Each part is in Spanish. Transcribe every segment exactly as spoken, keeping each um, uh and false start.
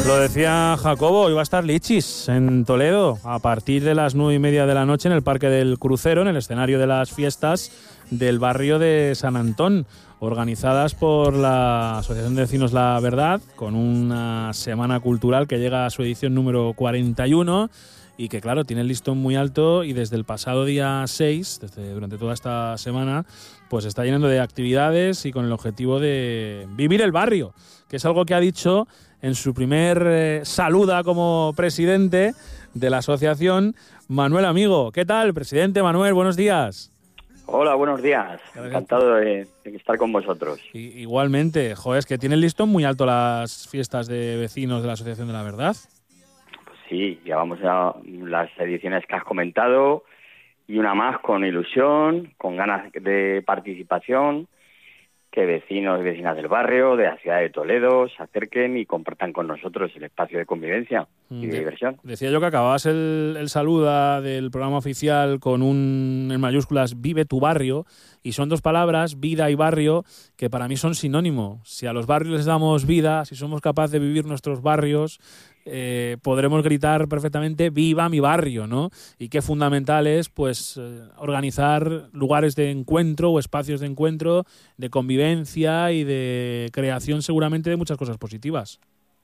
Lo decía Jacobo, hoy va a estar Lichis en Toledo a partir de las nueve y media de la noche en el Parque del Crucero, en el escenario de las fiestas del barrio de San Antón, organizadas por la Asociación de Vecinos La Verdad, con una semana cultural que llega a su edición número cuarenta y uno y que, claro, tiene el listón muy alto, y desde el pasado día seis, desde, durante toda esta semana, pues está llenando de actividades y con el objetivo de vivir el barrio, que es algo que ha dicho en su primer eh, saluda como presidente de la asociación, Manuel Amigo. ¿Qué tal, presidente Manuel? Buenos días. Hola, buenos días. Encantado de, de estar con vosotros. Y, igualmente. Joder, es que tiene el listón muy alto las fiestas de vecinos de la Asociación de la Verdad. Pues sí, llevamos ya las ediciones que has comentado y una más con ilusión, con ganas de participación, que vecinos y vecinas del barrio, de la ciudad de Toledo, se acerquen y compartan con nosotros el espacio de convivencia y de, de diversión. Decía yo que acababas el, el saluda del programa oficial con un, en mayúsculas, vive tu barrio, y son dos palabras, vida y barrio, que para mí son sinónimo. Si a los barrios les damos vida, si somos capaces de vivir nuestros barrios, eh, podremos gritar perfectamente viva mi barrio, ¿no? Y qué fundamental es, pues, eh, organizar lugares de encuentro o espacios de encuentro, de convivencia y de creación seguramente de muchas cosas positivas.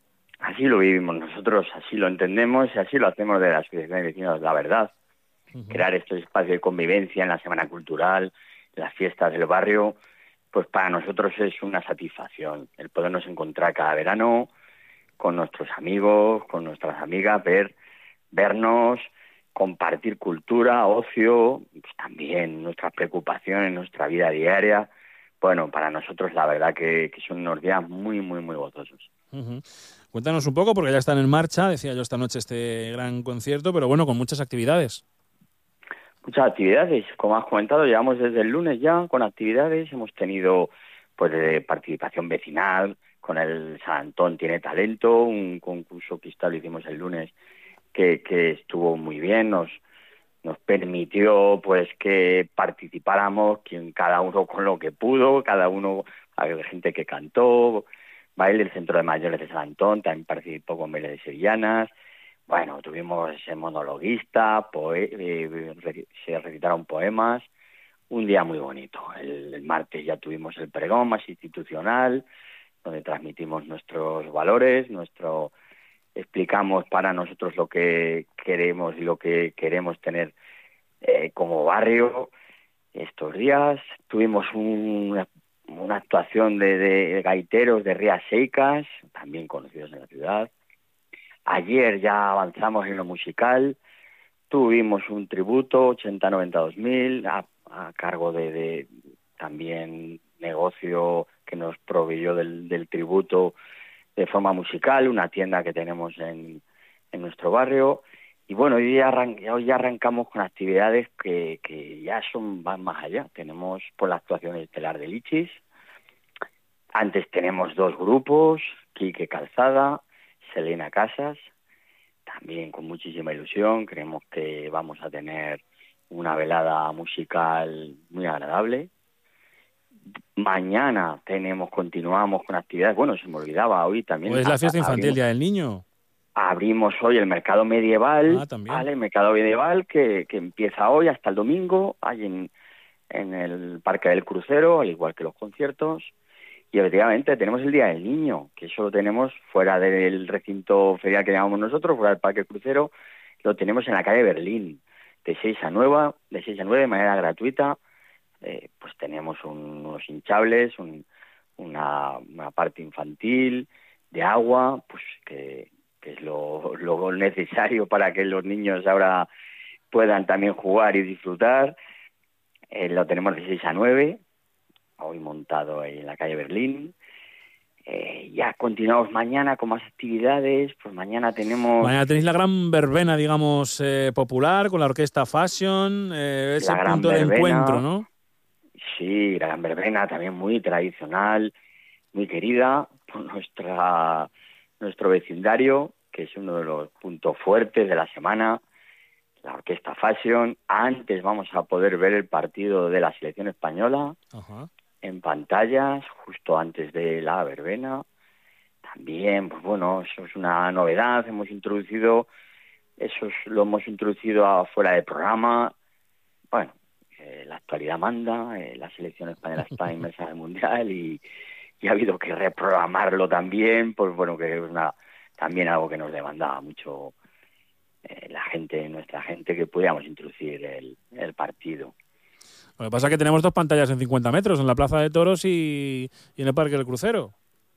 Así lo vivimos nosotros, así lo entendemos y así lo hacemos de la Asociación de Vecinos La Verdad. Uh-huh. Crear estos espacios de convivencia en la Semana Cultural, en las fiestas del barrio, pues para nosotros es una satisfacción el podernos encontrar cada verano con nuestros amigos, con nuestras amigas, ver, vernos, compartir cultura, ocio, pues también nuestras preocupaciones, nuestra vida diaria. Bueno, para nosotros la verdad que, que son unos días muy, muy, muy gozosos. Uh-huh. Cuéntanos un poco, porque ya están en marcha, decía yo esta noche, este gran concierto, pero bueno, con muchas actividades. Muchas actividades, como has comentado, llevamos desde el lunes ya con actividades, hemos tenido pues de participación vecinal, con el San Antón Tiene Talento, un concurso que establecimos el lunes que, que estuvo muy bien, nos nos permitió pues que participáramos quien cada uno con lo que pudo, cada uno, había gente que cantó, baile del Centro de Mayores de San Antón, también participó con baile de sevillanas. Bueno, tuvimos ese monologuista, poe- eh, re- se recitaron poemas, un día muy bonito. El, el martes ya tuvimos el pregón más institucional, donde transmitimos nuestros valores, nuestro explicamos para nosotros lo que queremos y lo que queremos tener eh, como barrio. Estos días tuvimos una, una actuación de, de gaiteros de Rías Seicas, también conocidos en la ciudad. Ayer ya avanzamos en lo musical, tuvimos un tributo, ochenta noventa dos mil, a, a cargo de, de también negocio que nos proveyó del, del tributo de forma musical, una tienda que tenemos en, en nuestro barrio. Y bueno, hoy ya, arran- hoy ya arrancamos con actividades que, que ya son van más allá. Tenemos por la actuación estelar de Lichis. Antes tenemos dos grupos, Quique Calzada, Selena Casas, también con muchísima ilusión. Creemos que vamos a tener una velada musical muy agradable. Mañana tenemos, continuamos con actividades. Bueno, se me olvidaba, hoy también. ¿O es la fiesta infantil, abrimos, Día del Niño? Abrimos hoy el mercado medieval, ah, también. ¿vale? El mercado medieval que, que empieza hoy hasta el domingo, hay en, en el Parque del Crucero, al igual que los conciertos. Y efectivamente tenemos el Día del Niño, que eso lo tenemos fuera del recinto ferial que llamamos nosotros, fuera del Parque Crucero, lo tenemos en la calle Berlín, de seis a nueve, de seis a nueve de manera gratuita. Eh, pues tenemos un, unos hinchables, un, una, una parte infantil, de agua, pues que, que es lo, lo necesario para que los niños ahora puedan también jugar y disfrutar. Eh, lo tenemos de seis a nueve, hoy montado ahí en la calle Berlín. Eh, ya continuamos mañana con más actividades, pues mañana tenemos... Mañana tenéis la gran verbena, digamos, eh, popular, con la orquesta Fashion, eh, ese punto de verbena, encuentro, ¿no? Sí, la gran verbena también muy tradicional, muy querida por nuestra nuestro vecindario, que es uno de los puntos fuertes de la semana, la orquesta Fashion. Antes vamos a poder ver el partido de la selección española. Ajá. En pantallas, justo antes de la verbena. también, pues bueno, eso es una novedad, hemos introducido, eso es- lo hemos introducido afuera del programa, bueno, eh, la actualidad manda, eh, la selección española está inmersa en el Mundial y, y ha habido que reprogramarlo también, pues bueno, que es una, también algo que nos demandaba mucho eh, la gente, nuestra gente, que pudiéramos introducir el, el partido. Lo que pasa es que tenemos dos pantallas en cincuenta metros, en la Plaza de Toros y, y en el Parque del Crucero.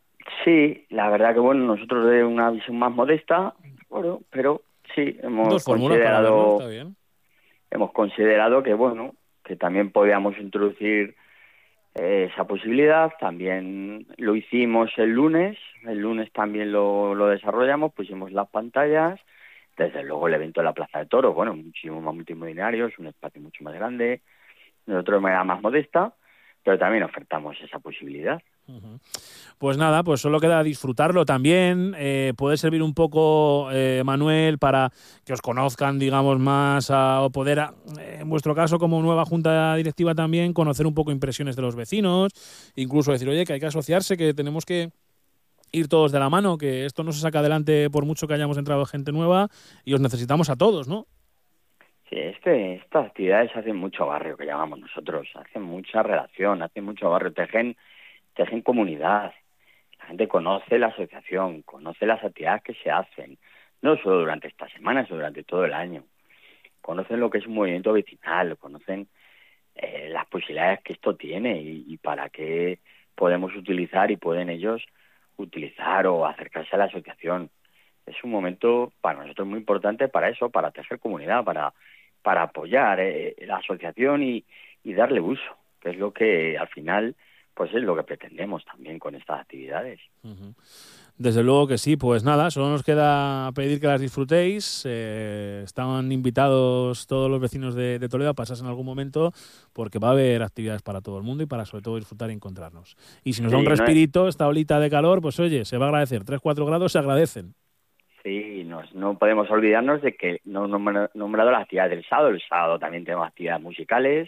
Sí, la verdad que bueno, nosotros de una visión más modesta, bueno, pero sí, hemos Dos fórmulas para verlo, considerado, está bien. hemos considerado que bueno, que también podíamos introducir eh, esa posibilidad. También lo hicimos el lunes, el lunes también lo, lo desarrollamos, pusimos las pantallas, desde luego el evento de la Plaza de Toros, bueno, muchísimo más multimodinario, es un espacio mucho más grande, nosotros de manera más modesta, pero también ofertamos esa posibilidad. Uh-huh. Pues nada, pues solo queda disfrutarlo también. Eh, puede servir un poco, eh, Manuel, para que os conozcan, digamos, más a, o poder, a, eh, en vuestro caso, como nueva junta directiva también, conocer un poco impresiones de los vecinos, incluso decir, oye, que hay que asociarse, que tenemos que ir todos de la mano, que esto no se saca adelante por mucho que hayamos entrado gente nueva y os necesitamos a todos, ¿no? Sí, este, estas actividades hacen mucho barrio, que llamamos nosotros, hacen mucha relación, hacen mucho barrio, tejen, tejen comunidad. La gente conoce la asociación, conoce las actividades que se hacen, no solo durante estas semanas, sino durante todo el año. Conocen lo que es un movimiento vecinal, conocen eh, las posibilidades que esto tiene y, y para qué podemos utilizar y pueden ellos utilizar o acercarse a la asociación. Es un momento para nosotros muy importante para eso, para tejer comunidad, para, para apoyar eh, la asociación y, y darle uso, que es lo que al final pues es lo que pretendemos también con estas actividades. Uh-huh. Desde luego que sí, pues nada, solo nos queda pedir que las disfrutéis. Eh, están invitados todos los vecinos de, de Toledo a pasarse en algún momento, porque va a haber actividades para todo el mundo y para sobre todo disfrutar y encontrarnos. Y si nos Sí, da un no es- respirito, esta olita de calor, pues oye, se va a agradecer. tres cuatro grados se agradecen. Sí, nos, no podemos olvidarnos de que no hemos nombrado las actividades del sábado. El sábado también tenemos actividades musicales,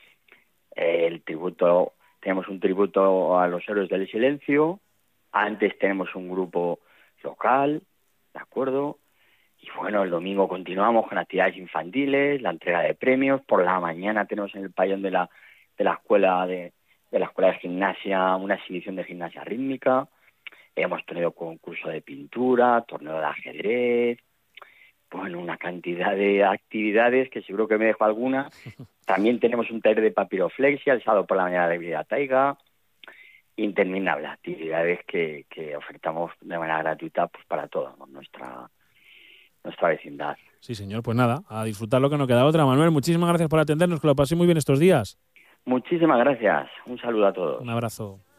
eh, el tributo, tenemos un tributo a los héroes del silencio, antes tenemos un grupo local, ¿de acuerdo? Y bueno, el domingo continuamos con actividades infantiles, la entrega de premios, por la mañana tenemos en el pabellón de la, de la escuela de, de la escuela de gimnasia una exhibición de gimnasia rítmica. Hemos tenido concurso de pintura, torneo de ajedrez, bueno, una cantidad de actividades que seguro que me dejo alguna. También tenemos un taller de papiroflexia el sábado por la mañana de Vida Taiga. Interminables actividades que, que ofertamos de manera gratuita pues para toda nuestra, nuestra vecindad. Sí, señor, pues nada, a disfrutar lo que no queda otra. Manuel, muchísimas gracias por atendernos, que lo pasé muy bien estos días. Muchísimas gracias. Un saludo a todos. Un abrazo.